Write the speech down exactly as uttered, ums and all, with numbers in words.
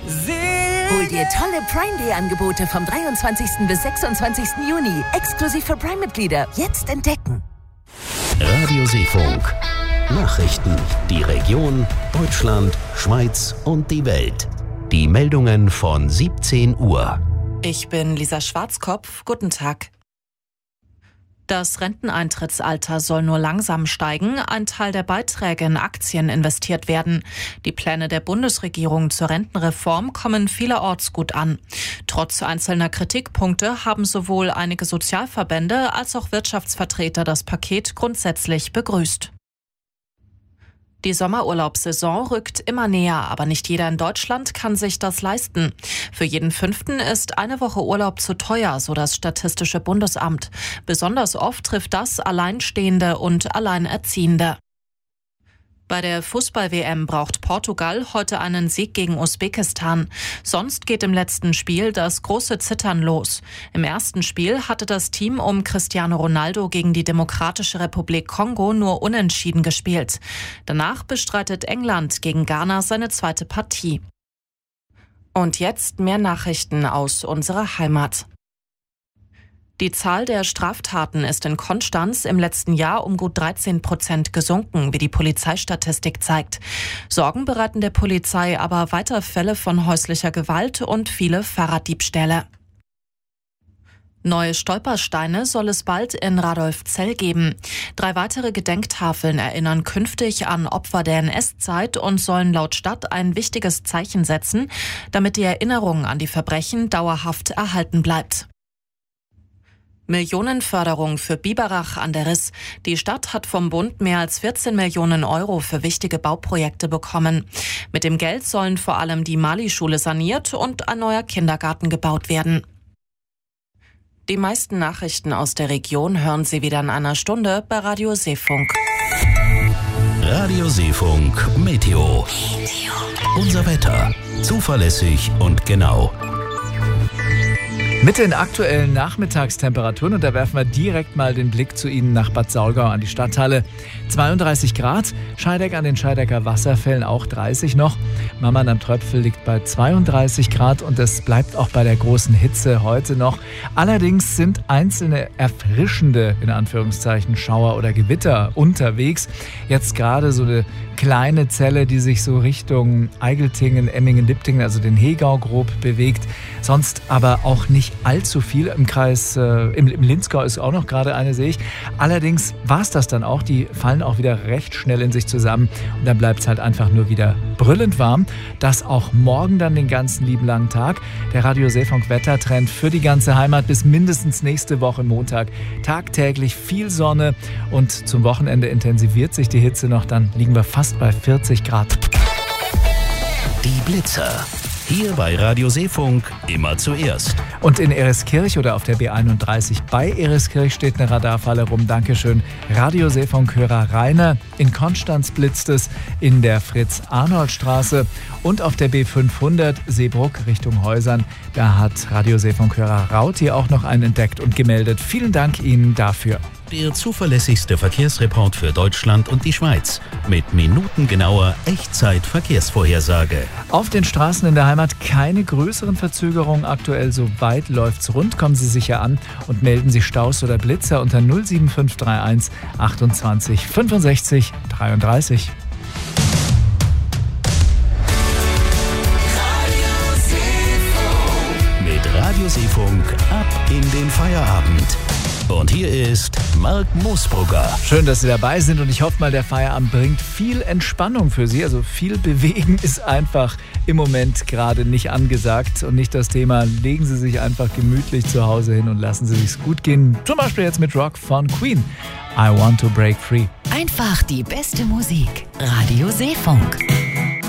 Hol dir tolle Prime Day Angebote vom dreiundzwanzigsten bis sechsundzwanzigsten Juni. Exklusiv für Prime-Mitglieder. Jetzt entdecken. Radio Seefunk. Nachrichten, die Region, Deutschland, Schweiz und die Welt. Die Meldungen von siebzehn Uhr. Ich bin Lisa Schwarzkopf. Guten Tag. Das Renteneintrittsalter soll nur langsam steigen. Ein Teil der Beiträge in Aktien investiert werden. Die Pläne der Bundesregierung zur Rentenreform kommen vielerorts gut an. Trotz einzelner Kritikpunkte haben sowohl einige Sozialverbände als auch Wirtschaftsvertreter das Paket grundsätzlich begrüßt. Die Sommerurlaubssaison rückt immer näher, aber nicht jeder in Deutschland kann sich das leisten. Für jeden Fünften ist eine Woche Urlaub zu teuer, so das Statistische Bundesamt. Besonders oft trifft das Alleinstehende und Alleinerziehende. Bei der Fußball-W M braucht Portugal heute einen Sieg gegen Usbekistan. Sonst geht im letzten Spiel das große Zittern los. Im ersten Spiel hatte das Team um Cristiano Ronaldo gegen die Demokratische Republik Kongo nur unentschieden gespielt. Danach bestreitet England gegen Ghana seine zweite Partie. Und jetzt mehr Nachrichten aus unserer Heimat. Die Zahl der Straftaten ist in Konstanz im letzten Jahr um gut dreizehn Prozent gesunken, wie die Polizeistatistik zeigt. Sorgen bereiten der Polizei aber weiter Fälle von häuslicher Gewalt und viele Fahrraddiebstähle. Neue Stolpersteine soll es bald in Radolfzell geben. Drei weitere Gedenktafeln erinnern künftig an Opfer der N S-Zeit und sollen laut Stadt ein wichtiges Zeichen setzen, damit die Erinnerung an die Verbrechen dauerhaft erhalten bleibt. Millionenförderung für Biberach an der Riss. Die Stadt hat vom Bund mehr als vierzehn Millionen Euro für wichtige Bauprojekte bekommen. Mit dem Geld sollen vor allem die Mali-Schule saniert und ein neuer Kindergarten gebaut werden. Die meisten Nachrichten aus der Region hören Sie wieder in einer Stunde bei Radio Seefunk. Radio Seefunk Meteo. Unser Wetter. Zuverlässig und genau. Mit den aktuellen Nachmittagstemperaturen, und da werfen wir direkt mal den Blick zu Ihnen nach Bad Saulgau an die Stadthalle. zweiunddreißig Grad, Scheideck an den Scheidecker Wasserfällen auch dreißig noch. Mammern am Tröpfel liegt bei zweiunddreißig Grad und es bleibt auch bei der großen Hitze heute noch. Allerdings sind einzelne erfrischende, in Anführungszeichen, Schauer oder Gewitter unterwegs. Jetzt gerade so eine kleine Zelle, die sich so Richtung Eigeltingen, Emmingen, Liptingen, also den Hegau grob bewegt. Sonst aber auch nicht allzu viel. Im Kreis, äh, im, im Linzgau ist auch noch gerade eine, sehe ich. Allerdings war es das dann auch. Die fallen auch wieder recht schnell in sich zusammen. Und dann bleibt es halt einfach nur wieder brüllend warm. Das auch morgen dann den ganzen lieben langen Tag. Der Radio Seefunk Wettertrend für die ganze Heimat bis mindestens nächste Woche Montag. Tagtäglich viel Sonne und zum Wochenende intensiviert sich die Hitze noch. Dann liegen wir fast bei vierzig Grad. Die Blitzer. Hier bei Radio Seefunk immer zuerst. Und in Ereskirch oder auf der B einunddreißig bei Ereskirch steht eine Radarfalle rum. Dankeschön. Radio Seefunk-Hörer Rainer. In Konstanz blitzt es in der Fritz-Arnold-Straße. Und auf der B fünfhundert Seebruck Richtung Häusern. Da hat Radio Seefunk-Hörer Rauti auch noch einen entdeckt und gemeldet. Vielen Dank Ihnen dafür. Der zuverlässigste Verkehrsreport für Deutschland und die Schweiz. Mit minutengenauer Echtzeit-Verkehrsvorhersage. Auf den Straßen in der Heimat keine größeren Verzögerungen. Aktuell soweit läuft's rund. Kommen Sie sicher an und melden Sie Staus oder Blitzer unter null sieben fünf drei eins achtundzwanzig fünfundsechzig dreiunddreißig. Mit Radio Seefunk ab in den Feierabend. Und hier ist Marc Moosbrugger. Schön, dass Sie dabei sind und ich hoffe mal, der Feierabend bringt viel Entspannung für Sie. Also viel Bewegen ist einfach im Moment gerade nicht angesagt und nicht das Thema. Legen Sie sich einfach gemütlich zu Hause hin und lassen Sie sich's gut gehen. Zum Beispiel jetzt mit Rock von Queen. I want to break free. Einfach die beste Musik. Radio Seefunk.